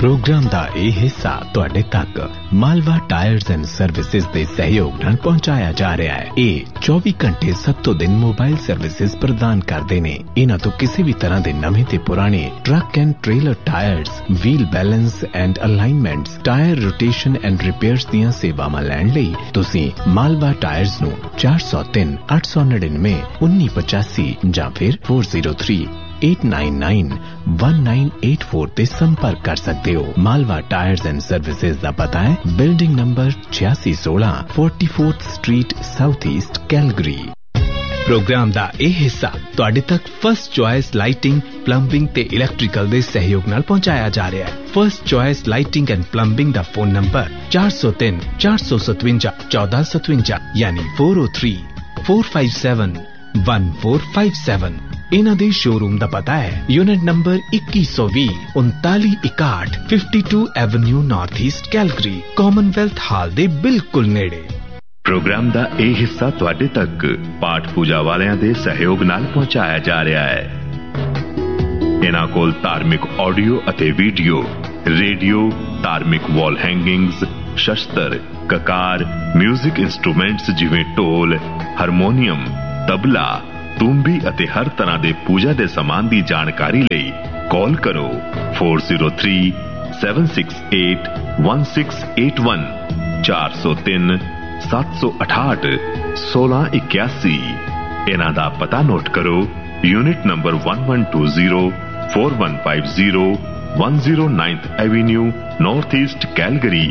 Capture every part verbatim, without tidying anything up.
Programme का यह हिस्सा तुहाडे तक मालवा टायर्स एंड सर्विसेज के सहयोग नाल पहुंचाया जा रहा है। ये चौबीस घंटे सत्तों दिन मोबाइल सर्विसेज प्रदान करते हैं। इन्हां तो किसी भी तरह के नवे ते पुराने truck and trailer tyres, wheel balance and alignments, tyre rotation and repairs दीयां सेवावां लैण लई तुसीं मालवा टायर्स नूं चार सौ तीन अठ सौ निन्यानवे उन्नी पचासी जां फिर four zero three eight nine nine one nine eight four ते संपर्क कर सकते हो। मालवा टायर्स एंड सर्विसेज का पता है बिल्डिंग नंबर छियासी सोलह forty fourth street south east Calgary. Programme का यह हिस्सा तुहाडे तक फर्स्ट चॉइस लाइटिंग, प्लंबिंग ते इलैक्ट्रिकल दे सहयोग नाल पहुंचाया जा रहा है। First choice lighting and plumbing का फोन नंबर चार सौ तीन चार सौ सतवंजा चौदह सतवंजा यानी four O three four five seven one four five seven. इन्हां दे शोरूम का पता है यूनिट नंबर इक्की सौ भी उनताली इकाठ fifty two avenue north east Calgary, Commonwealth हाल दे बिल्कुल नेड़े। प्रोग्राम का यह हिस्सा तुहाडे तक पाठ पूजा वालियां दे सहयोग नाल पहुंचाया जा रहा है। इन्हां कोल धार्मिक ऑडियो अते वीडियो, रेडियो, धार्मिक वॉल हैंगिंग्स, शस्त्र, ककार, म्यूजिक इंस्ट्रूमेंट्स जिवें ढोल, हारमोनीयम, तबला, तूंबी अते हर तरह के पूजा के समान की जानकारी लई कॉल करो four zero three seven six eight one six eight one चार सौ तीन सत्त सौ अठाठ सोलह इक्यासी। इन्हां दा पता नोट करो unit number one one two zero four one five zero one zero ninth Avenue north east Calgary.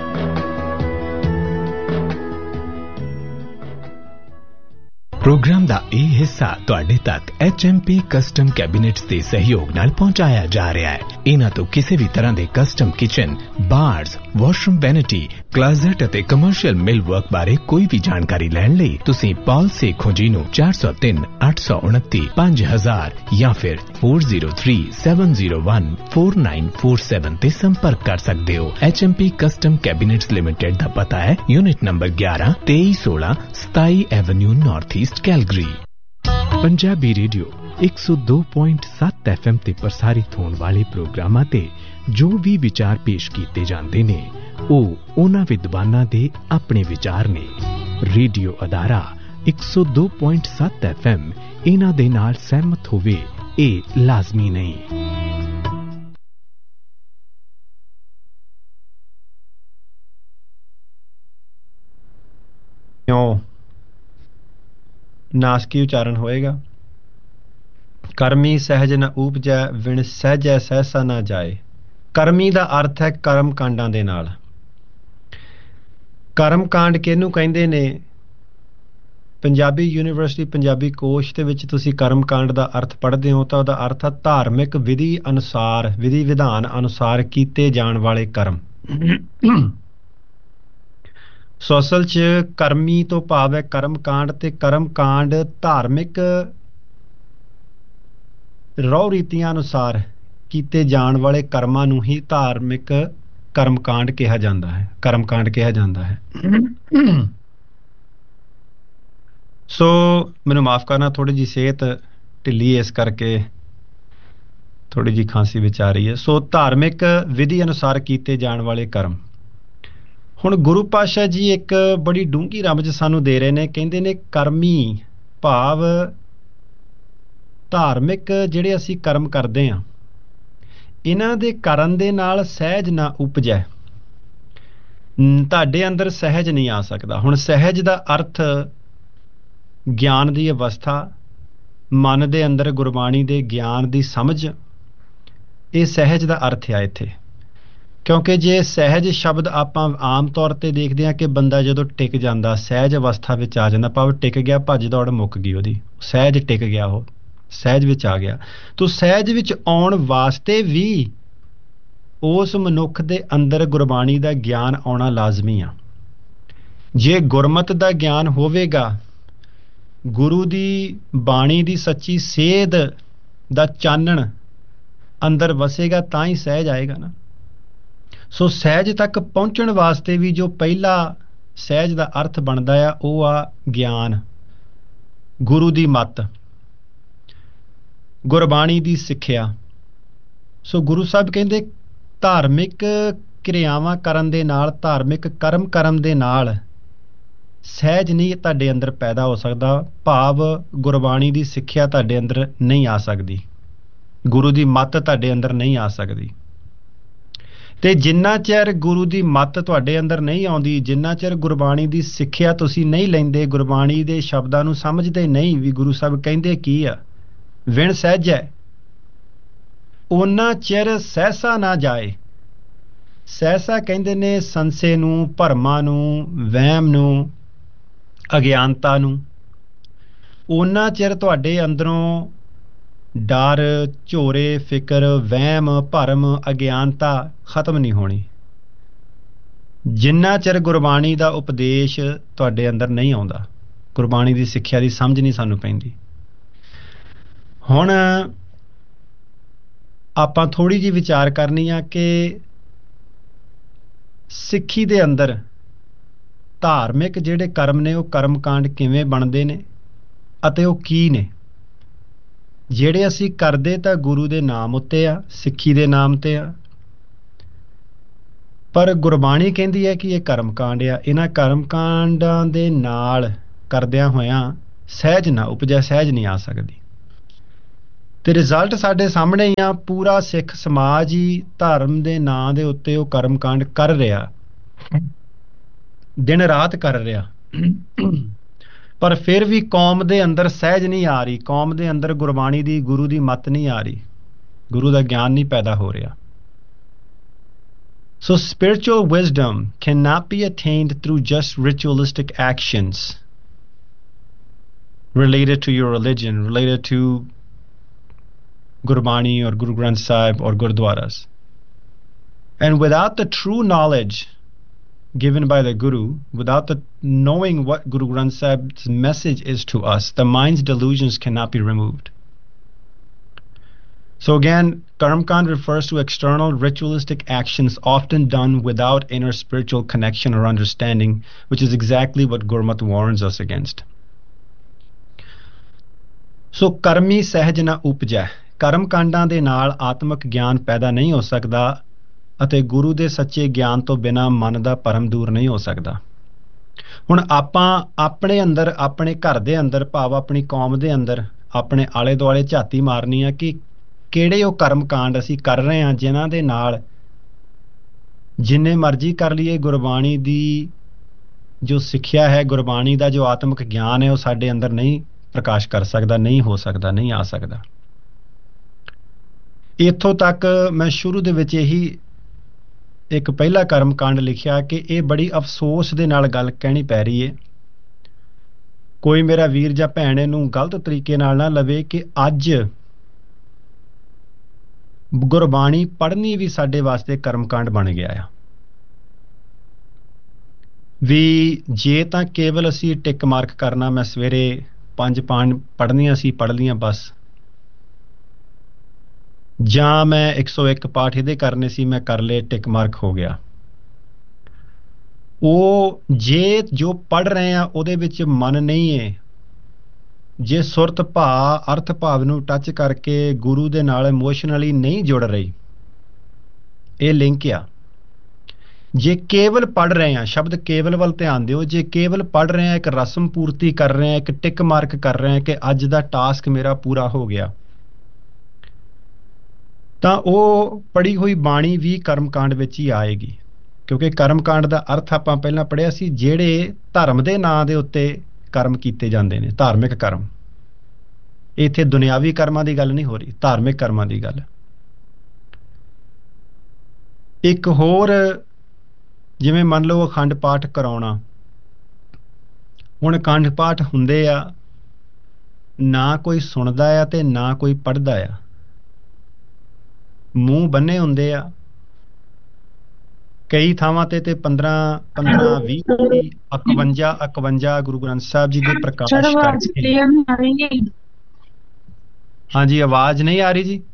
Programme का यह हिस्सा तुहाडे तक H M P custom cabinets के सहयोग नाल पहुंचाया जा रहा है। इन्हां तो किसी भी तरह के custom kitchen, bars, washroom vanity, closet अते कमर्शियल मिल वर्क बारे कोई भी जानकारी लैण लई तुसीं पॉल सेखों जी नूं चार सौ तीन अठ सौ उनती पांच हजार या फिर four zero three seven zero one four nine four seven ते संपर्क कर सकते हो। H M P custom cabinets limited का पता है यूनिट नंबर ग्यारह तेई सोलह सताई Avenue north east Calgary. Punjabi radio एक सौ दो पॉइंट सत्त एफ एम ते प्रसारित होने वाले प्रोग्रामां ते जो भी विचार पेश किए जाते ने ਉਹ ਉਹਨਾਂ विद्वानां दे अपने विचार ने। रेडियो अदारा एक सौ दो पॉइंट सत्त एफ एम इन्हां दे नाल सहमत होवे ਇਹ लाजमी नहीं। क्यों नासकी उच्चारण होएगा। कर्मी सहज न उपजै विण सहजै सहसा ना जाए। कर्मी का अर्थ है कर्म कांडां दे नाल। कर्म कांड किहनूं कहिंदे ने? पंजाबी यूनीवर्सिटी पंजाबी कोश दे विच तुसीं कर्म कांड का अर्थ पढ़दे हो तो उहदा अर्थ है धार्मिक विधि अनुसार, विधि विधान अनुसार कीते जाण वाले कर्म। सो असल च कर्मी तो भाव है कर्म कांड, ते कर्म कांड धार्मिक रौ रीतियां अनुसार कीते जाण वाले कर्मां नूं ही धार्मिक कर्म कांड कहा जाता है, कर्म कांड कहा जाता है। सो मैनू माफ़ करना, थोड़ी जी सेहत ढिली इस करके थोड़ी जी खांसी विच आ रही है। सो धार्मिक विधि अनुसार कीते जाण वाले कर्म। हुण गुरु पातशाह जी एक बड़ी डूंगी रमज सानू दे रहे ने, कहंदे ने कर्मी भाव धार्मिक जिहड़े असीं कर्म करदे हां इन्हां दे करन दे नाल सहज ना उपजै। तुहाडे अंदर सहज नहीं आ सकदा। हुण सहज दा अर्थ ज्ञान की अवस्था, मन दे अंदर गुरबाणी दे ज्ञान की समझ, ये सहज का अर्थ है इत्थे। क्योंकि जे सहज शब्द आपां आम तौर पर देखते हैं कि बंदा जदों टिक जाता सहज अवस्था में आ जाता, भाव टिक गया, भज दौड़ मुक गई, उसकी सहज टिक गया, वो सहज विच आ गया। तो सहज विच आउण वास्ते भी उस मनुख दे अंदर गुरबाणी का ज्ञान आउणा लाजमी आ। जे गुरमत का ज्ञान होवेगा, गुरु दी बाणी दी सच्ची सेध दा चानण अंदर वसेगा, तां ही सहज आएगा ना। सो सहज तक पहुंचण वास्ते भी जो पहला सहज का अर्थ बनता है वह आ ज्ञान, गुरु दी मत, गुरबाणी दी सिक्ख्या। सो गुरु साहब कहते ਧਾਰਮਿਕ ਕਿਰਿਆਵਾਂ ਕਰਨ ਦੇ ਨਾਲ, ਧਾਰਮਿਕ ਕਰਮ ਕਰਨ ਦੇ ਨਾਲ ਸਹਿਜ ਨਹੀਂ ਤੁਹਾਡੇ ਅੰਦਰ ਪੈਦਾ ਹੋ ਸਕਦਾ, ਭਾਵ ਗੁਰਬਾਣੀ ਦੀ ਸਿੱਖਿਆ ਤੁਹਾਡੇ ਅੰਦਰ ਨਹੀਂ ਆ ਸਕਦੀ, ਗੁਰੂ ਦੀ ਮੱਤ ਤੁਹਾਡੇ ਅੰਦਰ ਨਹੀਂ ਆ ਸਕਦੀ। ਤੇ ਜਿੰਨਾ ਚਿਰ ਗੁਰੂ ਦੀ ਮੱਤ ਤੁਹਾਡੇ ਅੰਦਰ ਨਹੀਂ ਆਉਂਦੀ, ਜਿੰਨਾ ਚਿਰ ਗੁਰਬਾਣੀ ਦੀ ਸਿੱਖਿਆ ਤੁਸੀਂ ਨਹੀਂ ਲੈਂਦੇ, ਗੁਰਬਾਣੀ ਦੇ ਸ਼ਬਦਾਂ ਨੂੰ ਸਮਝਦੇ ਨਹੀਂ ਵੀ ਗੁਰੂ ਸਾਹਿਬ ਕਹਿੰਦੇ ਕੀ ਆ, ਵਿਣ ਸਹਿਜ ਹੈ, ਉਹਨਾਂ ਚਿਰ ਸਹਿਸਾ ਨਾ ਜਾਏ। ਸਹਿਸਾ ਕਹਿੰਦੇ ਨੇ ਸੰਸੇ ਨੂੰ, ਭਰਮਾਂ ਨੂੰ, ਵਹਿਮ ਨੂੰ, ਅਗਿਆਨਤਾ ਨੂੰ। ਉਹਨਾਂ ਚਿਰ ਤੁਹਾਡੇ ਅੰਦਰੋਂ ਡਰ, ਝੋਰੇ, ਫਿਕਰ, ਵਹਿਮ, ਭਰਮ, ਅਗਿਆਨਤਾ ਖਤਮ ਨਹੀਂ ਹੋਣੀ, ਜਿੰਨਾ ਚਿਰ ਗੁਰਬਾਣੀ ਦਾ ਉਪਦੇਸ਼ ਤੁਹਾਡੇ ਅੰਦਰ ਨਹੀਂ ਆਉਂਦਾ, ਗੁਰਬਾਣੀ ਦੀ ਸਿੱਖਿਆ ਦੀ ਸਮਝ ਨਹੀਂ ਸਾਨੂੰ ਪੈਂਦੀ। ਹੁਣ ਆਪਾਂ ਥੋੜ੍ਹੀ ਜਿਹੀ ਵਿਚਾਰ ਕਰਨੀ ਆ ਕਿ ਸਿੱਖੀ ਦੇ ਅੰਦਰ ਧਾਰਮਿਕ ਜਿਹੜੇ ਕਰਮ ਨੇ ਉਹ ਕਰਮ ਕਾਂਡ ਕਿਵੇਂ ਬਣਦੇ ਨੇ ਅਤੇ ਉਹ ਕੀ ਨੇ। ਜਿਹੜੇ ਅਸੀਂ ਕਰਦੇ ਤਾਂ ਗੁਰੂ ਦੇ ਨਾਮ ਉੱਤੇ ਆ, ਸਿੱਖੀ ਦੇ ਨਾਮ ਤੇ ਆ, ਪਰ ਗੁਰਬਾਣੀ ਕਹਿੰਦੀ ਹੈ ਕਿ ਇਹ ਕਰਮ ਕਾਂਡ ਆ। ਇਹਨਾਂ ਕਰਮ ਕਾਂਡਾਂ ਦੇ ਨਾਲ ਕਰਦਿਆਂ ਹੋਇਆਂ ਸਹਿਜ ਨਾ ਉਪਜੈ, ਸਹਿਜ ਨਹੀਂ ਆ ਸਕਦੀ। ਤੇ ਰਿਜ਼ਲਟ ਸਾਡੇ ਸਾਹਮਣੇ ਹੀ ਆ, ਪੂਰਾ ਸਿੱਖ ਸਮਾਜ ਹੀ ਧਰਮ ਦੇ ਨਾਂ ਦੇ ਉੱਤੇ ਉਹ ਕਰਮ ਕਾਂਡ ਕਰ ਰਿਹਾ, ਦਿਨ ਰਾਤ ਕਰ ਰਿਹਾ, ਪਰ ਫਿਰ ਵੀ ਕੌਮ ਦੇ ਅੰਦਰ ਸਹਿਜ ਨਹੀਂ ਆ ਰਹੀ, ਕੌਮ ਦੇ ਅੰਦਰ ਗੁਰਬਾਣੀ ਦੀ, ਗੁਰੂ ਦੀ ਮੱਤ ਨਹੀਂ ਆ ਰਹੀ, ਗੁਰੂ ਦਾ ਗਿਆਨ ਨਹੀਂ ਪੈਦਾ ਹੋ ਰਿਹਾ। So spiritual wisdom cannot be attained through just ritualistic actions related to your religion, related to Gurbani or Guru Granth Sahib or Gurdwaras. And without the true knowledge given by the Guru, without the knowing what Guru Granth Sahib's message is to us, the mind's delusions cannot be removed. So again, Karmkand refers to external ritualistic actions often done without inner spiritual connection or understanding, which is exactly what Gurmat warns us against. So karmi sahaj na upjai, ਕਰਮ ਕਾਂਡਾਂ ਦੇ ਨਾਲ ਆਤਮਿਕ ਗਿਆਨ ਪੈਦਾ ਨਹੀਂ ਹੋ ਸਕਦਾ ਅਤੇ ਗੁਰੂ ਦੇ ਸੱਚੇ ਗਿਆਨ ਤੋਂ ਬਿਨਾਂ ਮਨ ਦਾ ਭਰਮ ਦੂਰ ਨਹੀਂ ਹੋ ਸਕਦਾ। ਹੁਣ ਆਪਾਂ ਆਪਣੇ ਅੰਦਰ, ਆਪਣੇ ਘਰ ਦੇ ਅੰਦਰ, ਭਾਵ ਆਪਣੀ ਕੌਮ ਦੇ ਅੰਦਰ, ਆਪਣੇ ਆਲੇ ਦੁਆਲੇ ਝਾਤੀ ਮਾਰਨੀ ਆ ਕਿ ਕਿਹੜੇ ਉਹ ਕਰਮ ਕਾਂਡ ਅਸੀਂ ਕਰ ਰਹੇ ਹਾਂ ਜਿਨ੍ਹਾਂ ਦੇ ਨਾਲ ਜਿੰਨੇ ਮਰਜ਼ੀ ਕਰ ਲਈਏ ਗੁਰਬਾਣੀ ਦੀ ਜੋ ਸਿੱਖਿਆ ਹੈ, ਗੁਰਬਾਣੀ ਦਾ ਜੋ ਆਤਮਿਕ ਗਿਆਨ ਹੈ ਉਹ ਸਾਡੇ ਅੰਦਰ ਨਹੀਂ ਪ੍ਰਕਾਸ਼ ਕਰ ਸਕਦਾ, ਨਹੀਂ ਹੋ ਸਕਦਾ, ਨਹੀਂ ਆ ਸਕਦਾ। ਇੱਥੋਂ ਤੱਕ ਮੈਂ ਸ਼ੁਰੂ ਦੇ ਵਿੱਚ ਇਹੀ ਇੱਕ ਪਹਿਲਾ ਕਰਮ ਕਾਂਡ ਲਿਖਿਆ ਕਿ ਇਹ ਬੜੀ ਅਫਸੋਸ ਦੇ ਨਾਲ ਗੱਲ ਕਹਿਣੀ ਪੈ ਰਹੀ ਹੈ। ਕੋਈ ਮੇਰਾ ਵੀਰ ਜਾਂ ਭੈਣ ਇਹਨੂੰ ਗਲਤ ਤਰੀਕੇ ਨਾਲ ਨਾ ਲਵੇ ਕਿ ਅੱਜ ਗੁਰਬਾਣੀ ਪੜ੍ਹਨੀ ਵੀ ਸਾਡੇ ਵਾਸਤੇ ਕਰਮ ਕਾਂਡ ਬਣ ਗਿਆ ਆ। ਵੀ ਜੇ ਤਾਂ ਕੇਵਲ ਅਸੀਂ ਟਿਕ ਮਾਰਕ ਕਰਨਾ, ਮੈਂ ਸਵੇਰੇ ਪੰਜ ਪਾਠ ਪੜ੍ਹਨੀਆਂ ਸੀ, ਪੜ੍ਹ ਲੀਆਂ ਬਸ, ਜਾਂ ਮੈਂ ਇੱਕ ਸੌ ਇੱਕ ਪਾਠ ਇਹਦੇ ਕਰਨੇ ਸੀ, ਮੈਂ ਕਰ ਲਏ, ਟਿਕ ਮਾਰਕ ਹੋ ਗਿਆ। ਉਹ ਜੇ ਜੋ ਪੜ੍ਹ ਰਹੇ ਆ ਉਹਦੇ ਵਿੱਚ ਮਨ ਨਹੀਂ ਹੈ, ਜੇ ਸੁਰਤ ਭਾ ਅਰਥ ਭਾਵ ਨੂੰ ਟੱਚ ਕਰਕੇ ਗੁਰੂ ਦੇ ਨਾਲ ਇਮੋਸ਼ਨਲੀ ਨਹੀਂ ਜੁੜ ਰਹੀ, ਇਹ ਲਿੰਕ ਆ। ਜੇ ਕੇਵਲ ਪੜ੍ਹ ਰਹੇ ਆ, ਸ਼ਬਦ ਕੇਵਲ ਵੱਲ ਧਿਆਨ ਦਿਓ, ਜੇ ਕੇਵਲ ਪੜ੍ਹ ਰਹੇ ਆ, ਇੱਕ ਰਸਮ ਪੂਰਤੀ ਕਰ ਰਹੇ ਆ, ਇੱਕ ਟਿਕ ਮਾਰਕ ਕਰ ਰਹੇ ਆ ਕਿ ਅੱਜ ਦਾ ਟਾਸਕ ਮੇਰਾ ਪੂਰਾ ਹੋ ਗਿਆ, ਤਾਂ ਉਹ ਪੜ੍ਹੀ ਹੋਈ ਬਾਣੀ ਵੀ ਕਰਮਕਾਂਡ ਵਿੱਚ ਹੀ ਆਏਗੀ। ਕਿਉਂਕਿ ਕਰਮਕਾਂਡ ਦਾ ਅਰਥ ਆਪਾਂ ਪਹਿਲਾਂ ਪੜ੍ਹਿਆ ਸੀ, ਜਿਹੜੇ ਧਰਮ ਦੇ ਨਾਂ ਦੇ ਉੱਤੇ ਕਰਮ ਕੀਤੇ ਜਾਂਦੇ ਨੇ, ਧਾਰਮਿਕ ਕਰਮ। ਇੱਥੇ ਦੁਨਿਆਵੀ ਕਰਮਾਂ ਦੀ ਗੱਲ ਨਹੀਂ ਹੋ ਰਹੀ, ਧਾਰਮਿਕ ਕਰਮਾਂ ਦੀ ਗੱਲ। ਇੱਕ ਹੋਰ, ਜਿਵੇਂ ਮੰਨ ਲਓ ਅਖੰਡ ਪਾਠ ਕਰਾਉਣਾ। ਹੁਣ ਅਖੰਡ ਪਾਠ ਹੁੰਦੇ ਆ, ਨਾ ਕੋਈ ਸੁਣਦਾ ਆ ਤੇ ਨਾ ਕੋਈ ਪੜ੍ਹਦਾ ਆ, ਮੂੰਹ ਬੰਨੇ ਹੁੰਦੇ ਆ। ਕਈ ਥਾਵਾਂ ਤੇ ਤੇ ਪੰਦਰਾਂ ਪੰਦਰਾਂ ਵੀਹ ਇਕਵੰਜਾ ਇਕਵੰਜਾ ਗੁਰੂ ਗ੍ਰੰਥ ਸਾਹਿਬ ਜੀ ਦੇ ਪ੍ਰਕਾਸ਼ ਕਰਕੇ। ਹਾਂਜੀ, ਆਵਾਜ਼ ਨਹੀਂ ਆ ਰਹੀ ਜੀ,